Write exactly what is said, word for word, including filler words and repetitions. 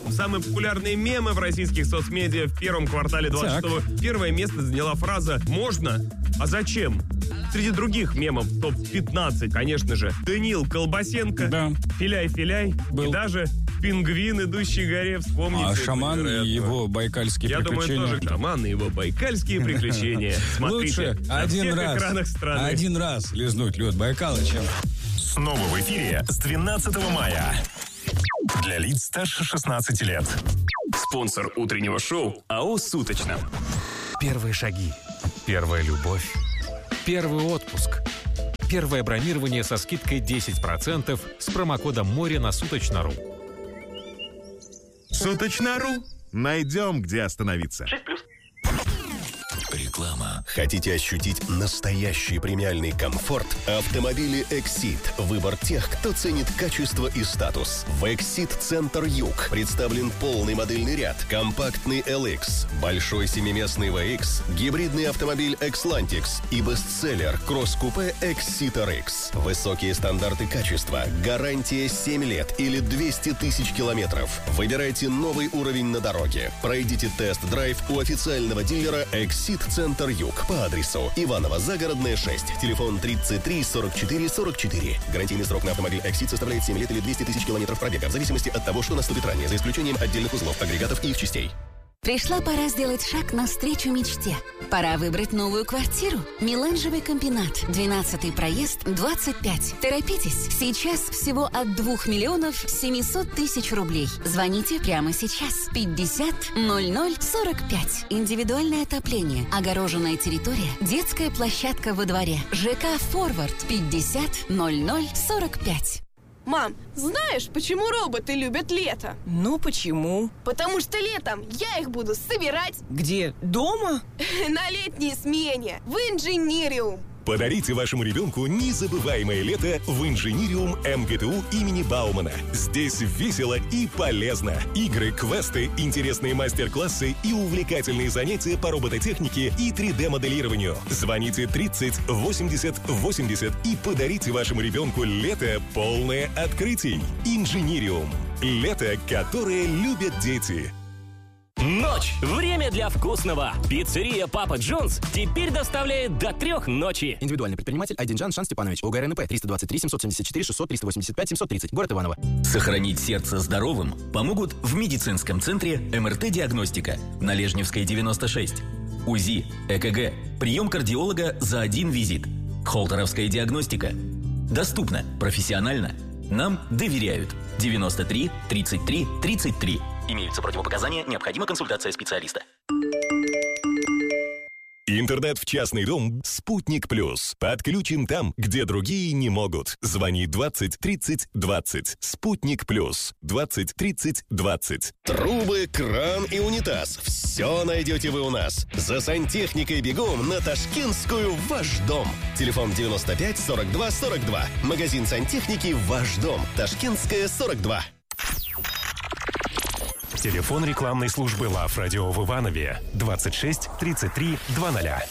самые популярные мемы в российских соцмедиа в первом квартале двадцать шестого. Первое место заняла фраза «Можно? А зачем?». Среди других мемов топ пятнадцать, конечно же, Даниил Колбасенко, да. «Филяй-филяй» и даже пингвин, идущий к горе, вспомните. А шаман и его байкальские Я приключения. Я думаю, тоже шаман и его байкальские приключения. Смотрите, лучше на один всех раз, экранах страны. Один раз лизнуть лед Байкала, чем... Снова в эфире с двенадцатого мая. Для лиц старше шестнадцати лет. Спонсор утреннего шоу АО «Суточно». Первые шаги. Первая любовь. Первый отпуск. Первое бронирование со скидкой десять процентов с промокодом «Море» на Суточно.ру. Суточно.ру. Найдем, где остановиться. шесть плюс. Реклама. Хотите ощутить настоящий премиальный комфорт? Автомобили Exit. Выбор тех, кто ценит качество и статус. В Exit Центр Юг представлен полный модельный ряд. Компактный эл икс, большой семиместный ви икс, гибридный автомобиль Xlantix и бестселлер кросс-купе Exeter X. Высокие стандарты качества, гарантия семь лет или двести тысяч километров. Выбирайте новый уровень на дороге. Пройдите тест-драйв у официального дилера Exit Центр Юг по адресу Иваново Загородная, шесть. Телефон тридцать три сорок четыре сорок четыре. Гарантийный срок на автомобиль Exit составляет семь лет или двести тысяч километров пробега, в зависимости от того, что наступит ранее, за исключением отдельных узлов, агрегатов и их частей. Пришла пора сделать шаг навстречу мечте. Пора выбрать новую квартиру. Меланжевый комбинат. двенадцатый проезд, двадцать пять. Торопитесь. Сейчас всего от двух миллионов семисот тысяч рублей. Звоните прямо сейчас. пятьдесят ноль ноль сорок пять. Индивидуальное отопление. Огороженная территория. Детская площадка во дворе. ЖК «Форвард». пятьдесят ноль ноль сорок пять. Мам, знаешь, почему роботы любят лето? Ну, почему? Потому что летом я их буду собирать. Где? Дома? На летней смене. В Инжинириум. Подарите вашему ребенку незабываемое лето в Инжинириум эм гэ тэ у имени Баумана. Здесь весело и полезно. Игры, квесты, интересные мастер-классы и увлекательные занятия по робототехнике и три дэ-моделированию. Звоните тридцать восемьдесят восемьдесят и подарите вашему ребенку лето, полное открытий. Инжинириум. Лето, которое любят дети. Ночь. Время для вкусного. Пиццерия Папа Джонс теперь доставляет до трех ночи. Индивидуальный предприниматель Айдинджан Шан Степанович. ОГР эн пэ триста двадцать три семьсот семьдесят четыре шестьсот триста восемьдесят пять семьсот тридцать. Город Иваново. Сохранить сердце здоровым помогут в медицинском центре эм эр тэ-диагностика на Лежневской девяносто шесть. УЗИ, э ка гэ, прием кардиолога за один визит. Холтеровская диагностика. Доступно, профессионально. Нам доверяют. девяносто три тридцать три тридцать три. Имеются противопоказания, необходима консультация специалиста. Интернет в частный дом «Спутник Плюс». Подключим там, где другие не могут. Звони двадцать тридцать двадцать. «Спутник Плюс». двадцать тридцать двадцать. Трубы, кран и унитаз. Все найдете вы у нас. За сантехникой бегом на Ташкентскую «Ваш дом». Телефон девяносто пять сорок два сорок два. Магазин сантехники «Ваш дом». Ташкентская, сорок два. Телефон рекламной службы Лав Радио в Иванове двадцать шесть тридцать три двадцать.